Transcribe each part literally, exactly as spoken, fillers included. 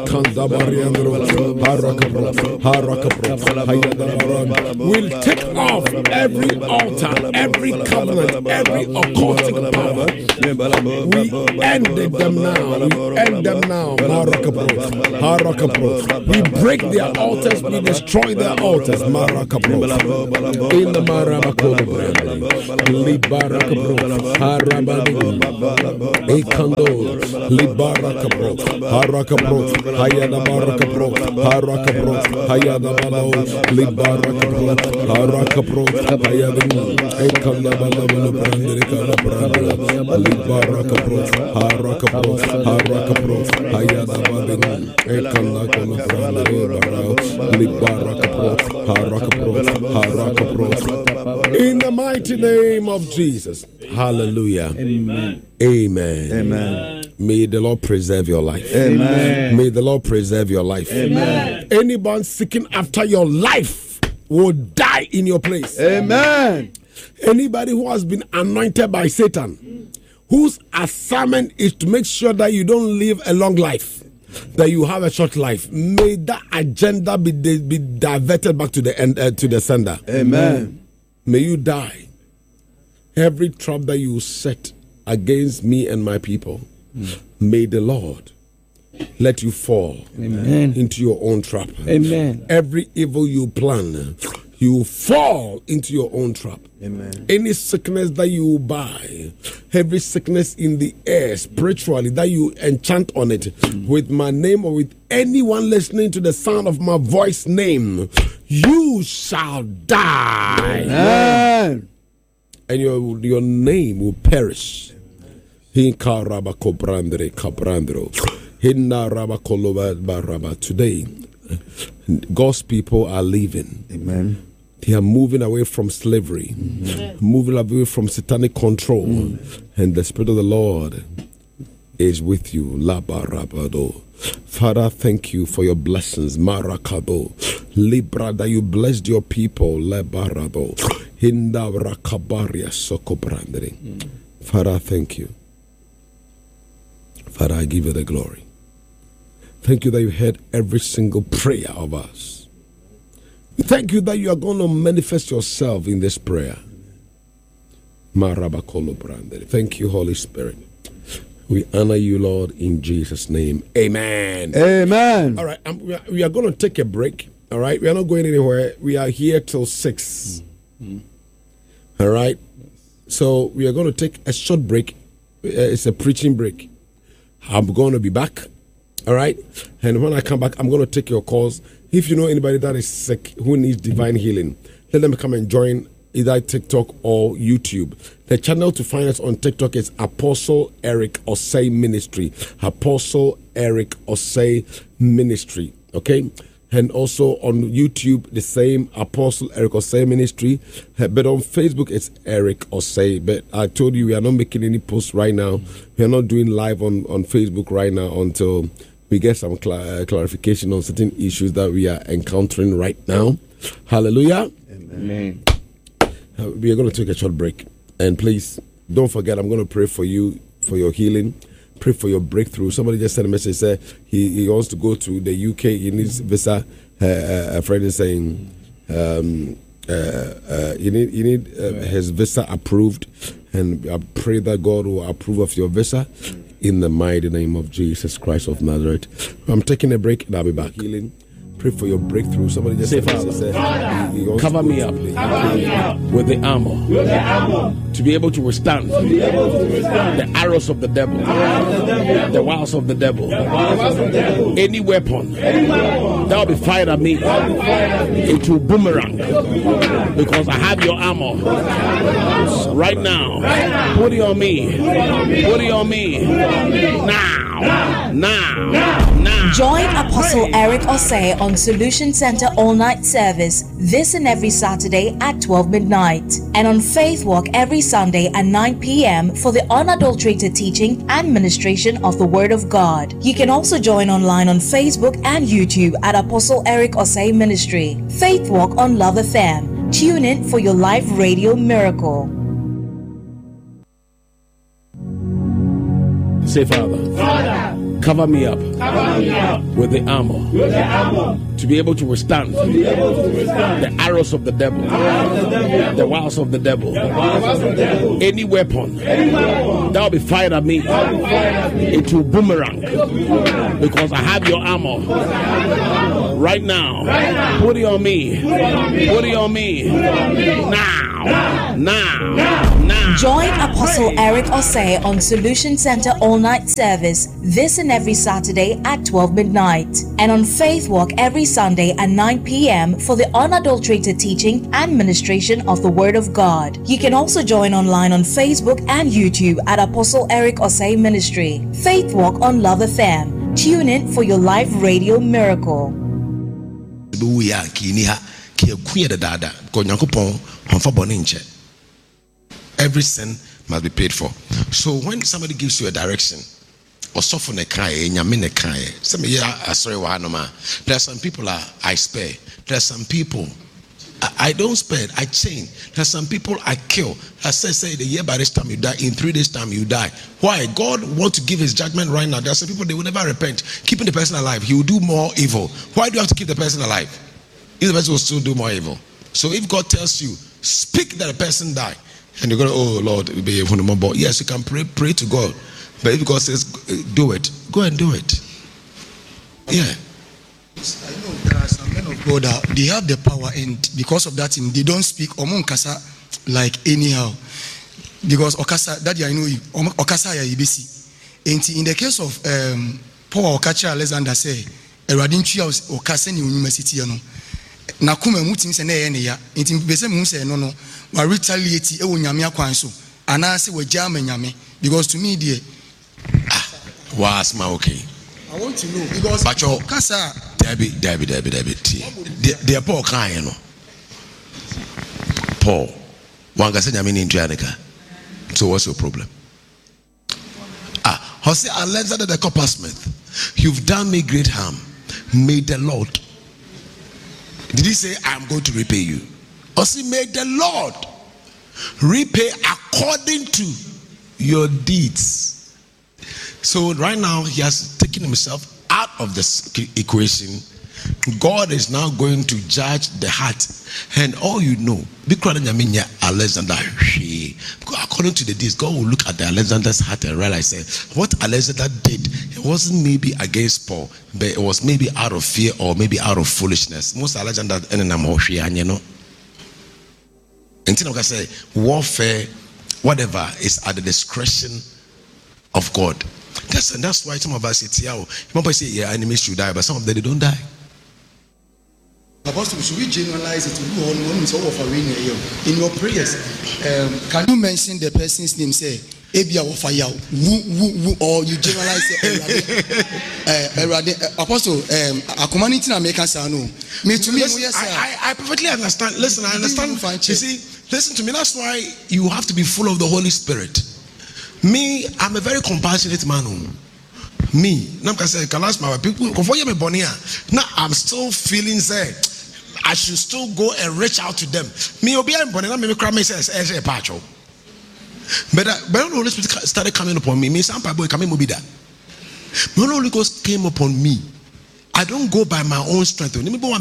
We'll take off every altar, every covenant, every occultic power. We ended them now. We end them now. We break their altars. We destroy their altars. In the Marabakolo brand. Libarakabro. Harabadi. Ekando. Libarakabro. Harakabro. Hayada Barakabro. Harakabro. Hayada Balo. Libarakabro. Harakabro. Hayada. Ekanda Balabala Brandrika Brandra. Libarakabro. Harakabro. Harakabro. Hayada Badin. Ekanda Brandra. Libarakabro. Harakabro. Harakabro. In the mighty name of Jesus. Hallelujah. Amen. Amen. Amen. May the Lord preserve your life. Amen. May the Lord preserve your life. Amen. Anyone seeking after your life will die in your place. Amen. Anybody who has been anointed by Satan, whose assignment is to make sure that you don't live a long life, that you have a short life, may that agenda be be diverted back to the end, uh, to the sender. Amen. May you die. Every trap that you set against me and my people, mm. may the Lord let you fall Amen. into your own trap. Amen. Every evil you plan, you fall into your own trap. Amen. Any sickness that you buy, every sickness in the air spiritually that you enchant on it, mm. with my name or with anyone listening to the sound of my voice name, you shall die. Amen. And your your name will perish. Today, God's people are leaving. Amen. They are moving away from slavery, mm-hmm. moving away from satanic control, mm. and the Spirit of the Lord is with you. Father, thank you for your blessings. Marakado, Libra, that you blessed your people. Lebarado, Hinda Rakabaria Sokobrandri. Father, thank you. Father, I give you the glory. Thank you that you heard every single prayer of us. Thank you that you are going to manifest yourself in this prayer. Marabakolo Brandri. Thank you, Holy Spirit. We honor you, Lord, in Jesus' name. Amen. Amen. All right, um, we, are, we are going to take a break. All right, we are not going anywhere. We are here till six. Mm-hmm. All right, so we are going to take a short break. Uh, it's a preaching break. I'm going to be back. All right, and when I come back, I'm going to take your calls. If you know anybody that is sick who needs divine healing, let them come and join either TikTok or YouTube. The channel to find us on TikTok is Apostle Eric Osei Ministry. Apostle Eric Osei Ministry. Okay? And also on YouTube, the same Apostle Eric Osei Ministry. But on Facebook, it's Eric Osei. But I told you, we are not making any posts right now. We are not doing live on, on Facebook right now until we get some cl- uh, clarification on certain issues that we are encountering right now. Hallelujah. Amen. Uh, we are going to take a short break. And please, don't forget, I'm going to pray for you, for your healing. Pray for your breakthrough. Somebody just sent a message, said he, he wants to go to the U K. He needs visa. Uh, uh, a friend is saying um, uh, uh, you need, you need uh, his visa approved. And I pray that God will approve of your visa in the mighty name of Jesus Christ of Nazareth. I'm taking a break and I'll be back. Healing. Pray for your breakthrough. Somebody just Say, said, said he, he cover me up, cover me up with the armor, with the armor to be able to withstand, to be able to withstand the arrows of the devil, the, of the, devil, the wiles of the devil, the wiles of the devil. Any weapon, Any weapon that will be fired at me, it will boomerang, because I have your armor right now. Put it on me, put it on me now, now, now. Join Apostle Eric Osei on Solution Center All Night Service this and every Saturday at twelve midnight, and on Faith Walk every Sunday at nine p.m. for the unadulterated teaching and ministration of the Word of God. You can also join online on Facebook and YouTube at Apostle Eric Osei Ministry. Faith Walk on Love F M. Tune in for your live radio miracle. Say, Father, Father, Cover me up, Cover me up with the armor, with the armor to be able to withstand, to be able to withstand the arrows of the devil, arrows of the devil, the wiles of the devil, the wiles of the devil. any weapon Any weapon that will be fired at me, that will fire at me, it will boomerang, it will boomerang. because I have your armor. Because I have your armor. Right now, Right now. put it on me, Put it on me. put it on me, Put it on me. now, Now. now, Now. now. Join Apostle Eric Osei on Solution Center All Night Service this and every Saturday at twelve midnight, and on Faith Walk every Sunday at nine p.m. for the unadulterated teaching and ministration of the Word of God. You can also join online on Facebook and YouTube at Apostle Eric Osei Ministry. Faith Walk on Love F M. Tune in for your live radio miracle. Every sin must be paid for. So when somebody gives you a direction, or soften a cry, nyamine cry, some yeah, sorry, there are some people I, I spare. There are some people I, I don't spare, I chain. There are some people I kill. I say, say the year by this time you die, in three days time you die. Why? God wants to give his judgment right now. There are some people, they will never repent. Keeping the person alive, he will do more evil. Why do you have to keep the person alive? If the person will still do more evil. So if God tells you, speak that a person die, and you're going to, oh Lord, yes, you can pray, pray to God. But if God says, do it, go and do it. Yeah. I know there are some men of God that they have the power, and because of that, they don't speak Omon Kasa like anyhow. Because Okasa, that I know you, Okasa ya ibisi. And in the case of um, Paul Okacha Alexander say, Eradin Chiaus Okasa ni university no. Na kuma mutim se na ye ne ya. Nti bese mu se no no, wa retaliate e wo nyame akwan so. Ana se wa jama nyame, because to me dear ah, was my okay. I want to know because Bacho Kasa Debbie, Debbie, Debbie, Debbie. They are Paul crying. Paul, one guy said, I'm in Indianica. So what's your problem? Ah, Jose Alexander the coppersmith, you've done me great harm. May the Lord. Did he say, I'm going to repay you? Or say, may the Lord repay according to your deeds. So right now, he has taken himself out of this equation. God is now going to judge the heart, and all you know, Alexander, according to the deeds, God will look at the Alexander's heart and realize that what Alexander did, it wasn't maybe against Paul, but it was maybe out of fear or maybe out of foolishness. Most Alexander and you know, until I say warfare, whatever is at the discretion of God. That's and that's why some of us say, "Yeah, people say yeah, enemies should die," but some of them they don't die. Apostle, should we generalize it to who on one is all of a in your prayers? Um, can you mention the person's name? Say Ebia of fire, or you generalize it? uh, Apostle, um, a community American no. Me to me, yes, I, I, I perfectly understand. Listen, I understand. You see, listen to me. That's why you have to be full of the Holy Spirit. Me, I'm a very compassionate man. Me, now I say, can ask my people. Now I'm still feeling say I should still go and reach out to them. Me, obi am born. Now me cry me says, "Eh, eh, pacho." But but the Holy Spirit started coming upon me. Me, some people coming be that. When the Holy Ghost came upon me, I don't go by my own strength.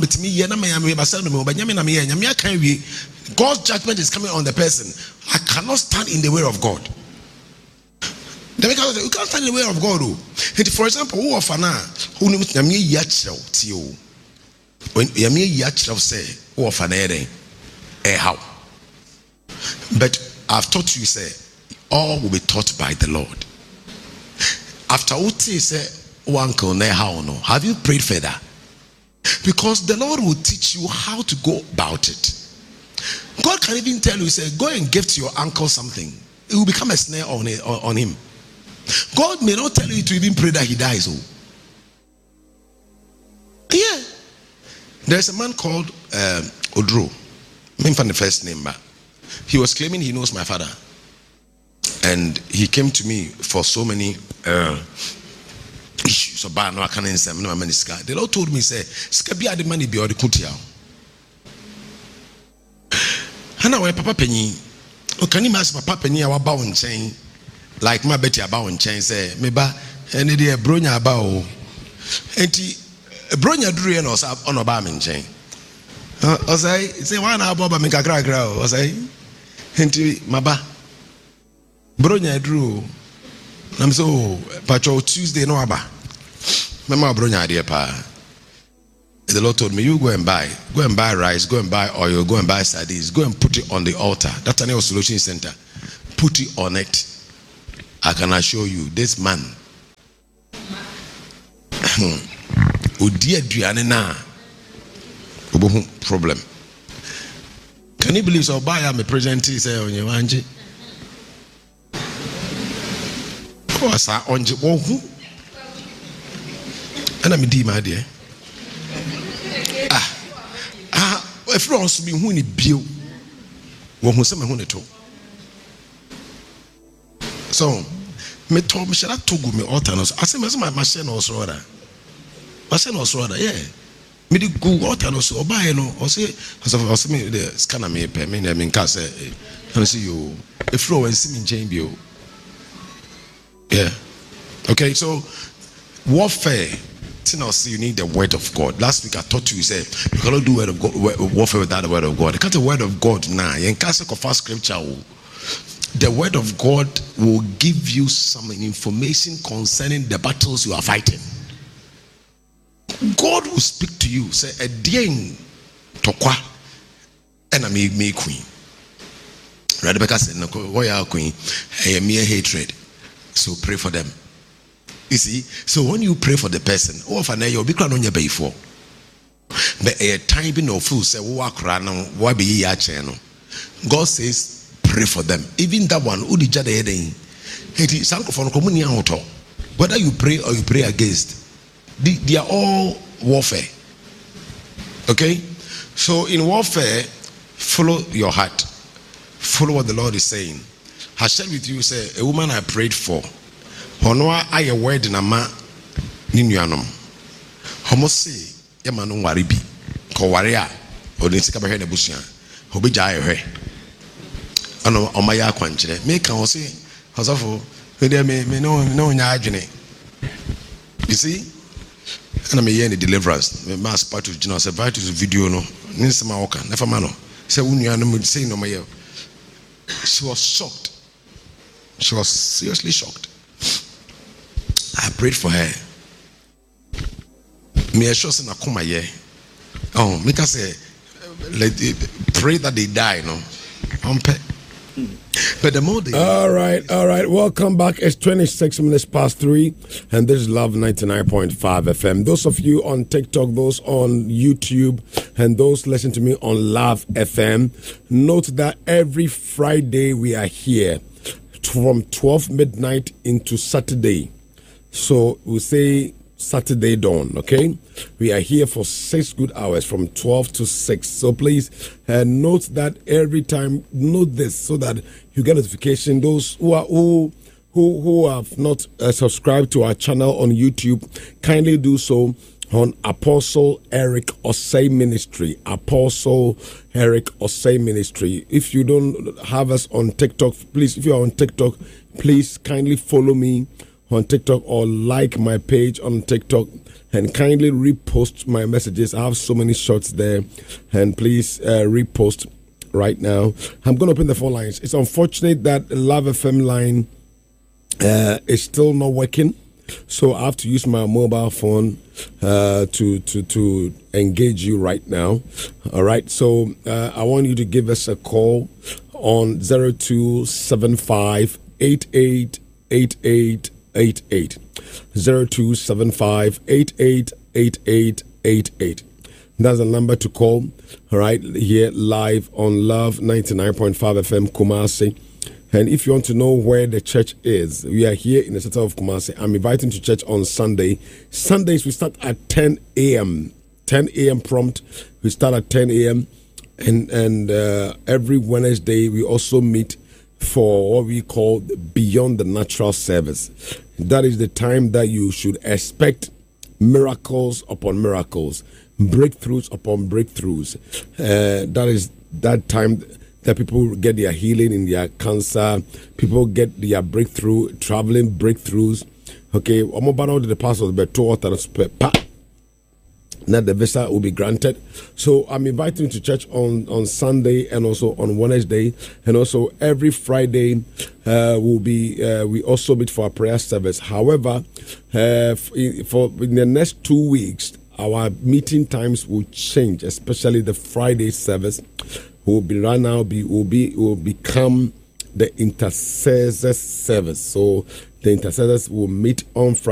God's judgment is coming on the person. I cannot stand in the way of God. You can't stand in the way of God. For example, who of an who knows Yami Yachel Tio? When Yami Yachel say, who of an erring, eh, how? But I've taught you, say, all will be taught by the Lord. After Uti say, uncle, ne how no? Have you prayed further? Because the Lord will teach you how to go about it. God can even tell you, say, go and give to your uncle something. It will become a snare on, it, on him. God may not tell you to even pray that he dies. Oh, yeah. There's a man called um, Odro. I'm from the first name, but he was claiming he knows my father, and he came to me for so many uh, issues. So, but no, I can't answer. No, I'm in the sky. The Lord told me, say, "Skabi adi money be or the kutia." Hana we papa penny. Oh, can you ask papa penny our bow and chain? Like my betty about and chain say, Meba, ɛne deɛ bronya aba o enti bronya duru yɛ na ɔsa ɔna ɔba me nkyɛn ɔsɛe sɛ wana abɔ ba me kakrakra o ɔsɛe enti maba bronya duru o nam sɛ o patwɔ Tuesday no aba mɛma bronya adeɛ paa. The Lord told me, you go and buy, go and buy rice, go and buy oil, go and buy sardines, go and put it on the altar. That's an solution center. Put it on it. I can assure you, this man, problem. Can you believe so? Buy a present say on your anji. Oh, sa onji wohu. And I'm di my dear. If you want to be who ni bio, one who some who ni to. So, me told me shall I to go me alternos. I say me my machine also rather. Machine also rather, yeah. Me di go alternos or buy no or say as of us me the scanner me pay me na me case. I see you. If you want to see me change bio. Yeah. Okay, so warfare. You need the word of God. Last week I taught you, you said you cannot do word of God, warfare without the word of God. Because the word of God now, in case of first scripture, the word of God will give you some information concerning the battles you are fighting. God will speak to you. Say, a ding tokwa enemy me queen. Rebecca said, no, why are queen? A mere hatred. So pray for them. You see, so when you pray for the person, oh, for now you'll be crying on your bay for. But a time being no fool say, walk around, why be ye channel? God says, pray for them. Even that one, who did you heading? It is from communion auto. Whether you pray or you pray against, they, they are all warfare. Okay? So in warfare, follow your heart, follow what the Lord is saying. I shared with you, say, a woman I prayed for. Honwa aye word na ma ni nuanom homo se ye ma no ware bi ko ware a odin sika behwe na busua obegya aye hwe ano omaya akwankyere me kan o se hosofo me dey me me no no nya adwene. You see, and me here in the deliverance me mass part of Jesus about this video no nsema woka na fama no say wo nuanom say no maye. She was shocked. She was seriously shocked. I prayed for her. Me assure say na kuma ye. Oh, make us say let pray that they die, no. But the more they all right, all right. Welcome back. It's twenty-six minutes past three, and this is Love ninety-nine point five F M. Those of you on TikTok, those on YouTube, and those listen to me on Love F M, note that every Friday we are here from twelve midnight into Saturday. So we say Saturday dawn, okay? We are here for six good hours from twelve to six. So please uh, note that every time, note this so that you get notification. Those who are who who, who have not uh, subscribed to our channel on YouTube, kindly do so on Apostle Eric Osei Ministry. Apostle Eric Osei Ministry. If you don't have us on TikTok, please, if you are on TikTok, please kindly follow me on TikTok or like my page on TikTok and kindly repost my messages. I have so many shots there, and please uh, repost right now. I'm going to open the phone lines. It's unfortunate that the Love F M line uh, is still not working, so I have to use my mobile phone uh, to to to engage you right now. All right, so uh, I want you to give us a call on zero two seven five eight eight eight eight eight eight zero two seven five eight eight eight eight eight eight. That's the number to call. All right, here live on Love ninety-nine point five F M Kumasi. And if you want to know where the church is, we are here in the center of Kumasi. I'm inviting to church on Sunday. Sundays we start at ten a.m. ten a.m. prompt. We start at ten a.m. and and uh, every Wednesday we also meet for what we call Beyond the Natural service. That is the time that you should expect miracles upon miracles, breakthroughs upon breakthroughs. Uh, that is that time that people get their healing in their cancer, people get their breakthrough, traveling breakthroughs, Okay, omobano the passport be two or pa. Now the visa will be granted. So I'm inviting you to church on, on Sunday and also on Wednesday, and also every Friday uh, will be uh, we also meet for a prayer service. However, uh, for in the next two weeks, our meeting times will change, especially the Friday service will be right now be will be will become the intercessor service. So the intercessors will meet on Friday.